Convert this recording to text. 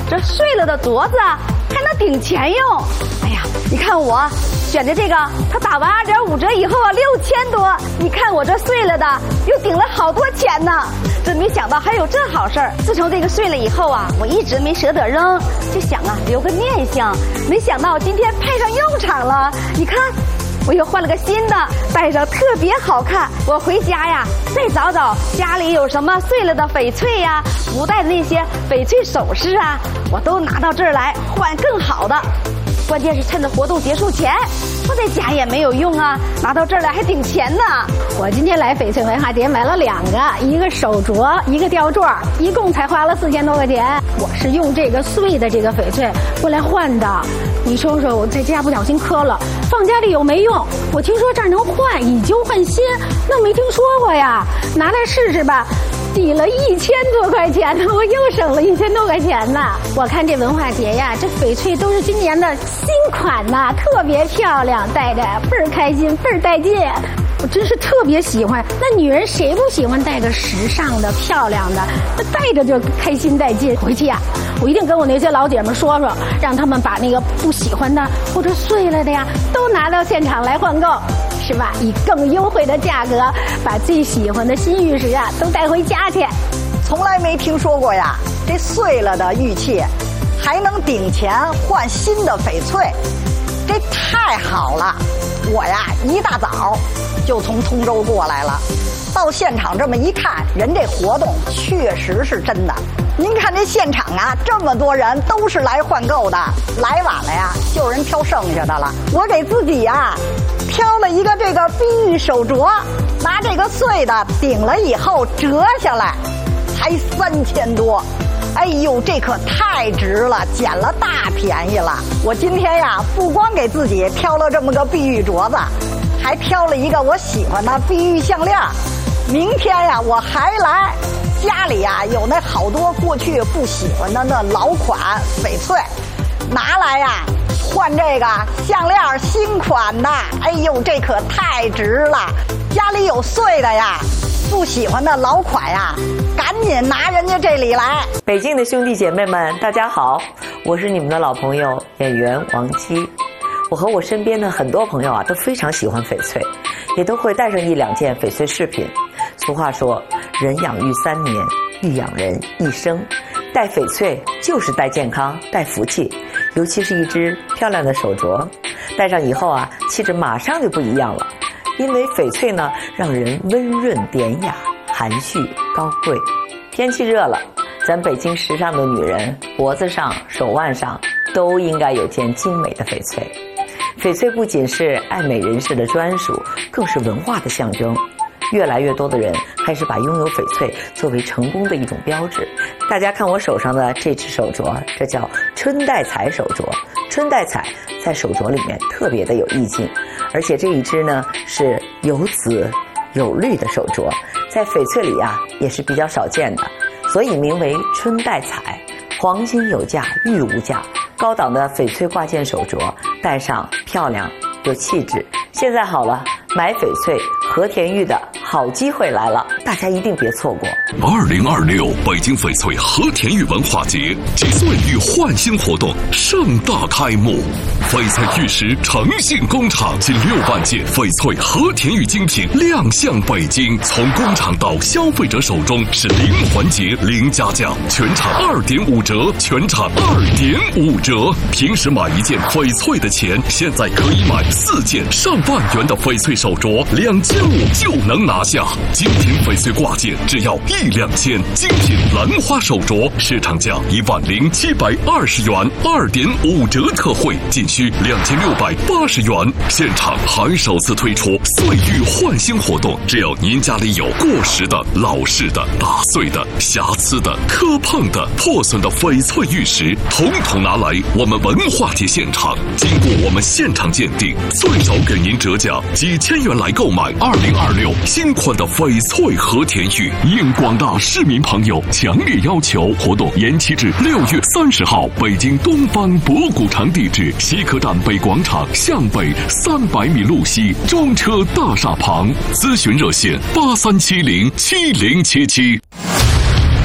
这碎了的镯子还能顶钱用。哎呀，你看我选的这个，它打完2.5折以后啊，6000多。你看我这碎了的，又顶了好多钱呢。这没想到还有这好事儿。自从这个碎了以后啊，我一直没舍得扔，就想啊留个念想。没想到今天派上用场了。你看，我又换了个新的，戴上特别好看。我回家呀，再找找家里有什么碎了的翡翠呀，不戴的那些翡翠首饰啊，我都拿到这儿来换更好的。关键是趁着活动结束前，我在家也没有用啊，拿到这儿来还顶钱呢。 我今天来翡翠文化节买了2个，一个手镯，一个吊坠，一共才花了4000多块钱。我是用这个碎的这个翡翠过来换的。你说说，我在家不小心磕了，放家里有没用。我听说这儿能换，以旧换新，那没听说过呀。拿来试试吧。抵了1000多块钱呢，我又省了1000多块钱呢。我看这文化节呀，这翡翠都是今年的新款呐，特别漂亮，戴着倍儿开心，倍儿带劲。我真是特别喜欢。那女人谁不喜欢戴个时尚的、漂亮的？那戴着就开心带劲。回去呀，我一定跟我那些老姐们说说，让他们把那个不喜欢的或者碎了的呀，都拿到现场来换购。是吧？以更优惠的价格，把最喜欢的新玉石啊都带回家去。 从来没听说过呀，这碎了的玉器还能顶钱换新的翡翠，这太好了！我呀一大早就从通州过来了，到现场这么一看，人这活动确实是真的。您看这现场啊，这么多人都是来换购的，来晚了呀，就有人挑剩下的了。我给自己呀挑了一个这个碧玉手镯，拿这个碎的顶了以后折下来，才3000多。哎呦，这可太值了，捡了大便宜了。我今天呀，不光给自己挑了这么个碧玉镯子，还挑了一个我喜欢的碧玉项链。明天呀，我还来。家里呀有那好多过去不喜欢的那老款翡翠，拿来呀换这个项链新款的。哎呦，这可太值了！家里有碎的呀，不喜欢的老款呀，赶紧拿人家这里来。 北京的兄弟姐妹们，大家好，我是你们的老朋友演员王姬。我和我身边的很多朋友啊，都非常喜欢翡翠，也都会带上1、2件翡翠饰品。俗话说，人养玉3年，玉养人一生。戴翡翠就是带健康、带福气，尤其是一只漂亮的手镯，戴上以后啊，气质马上就不一样了。因为翡翠呢，让人温润典雅、含蓄高贵。天气热了，咱北京时尚的女人脖子上、手腕上都应该有件精美的翡翠。翡翠不仅是爱美人士的专属，更是文化的象征。越来越多的人开始把拥有翡翠作为成功的一种标志。大家看我手上的这只手镯，这叫春带彩手镯。春带彩在手镯里面特别的有意境，而且这一只呢是有紫有绿的手镯，在翡翠里啊也是比较少见的，所以名为春带彩。黄金有价，玉无价，高档的翡翠挂件手镯，戴上漂亮有气质。现在好了，买翡翠和田玉的好机会来了，大家一定别错过。 2026北京翡翠和田玉文化节及岁玉焕新活动盛大开幕，翡翠玉石诚信工厂近6万件翡翠和田玉精品亮相北京，从工厂到消费者手中是0环节0加价，全场2.5折，全场2.5折。平时买1件翡翠的钱，现在可以买4件上万元的翡翠手镯，2500就能拿下。精品翡翠挂件只要1、2千，精品兰花手镯市场价10720元，2.5折特惠，仅需2680元。现场还首次推出岁玉焕新活动，只要您家里有过时的、老式的、打碎的、瑕疵的、磕碰的、破损的翡翠玉石，统统拿来我们文化节现场，经过我们现场鉴定，最少给您折价几千元来购买2026新款的翡翠和田玉。应广大市民朋友强烈要求，活动延期至6月30号，北京东方博古城地址：西客站北广场向北300米路西中车大厦旁。咨询热线：83707077。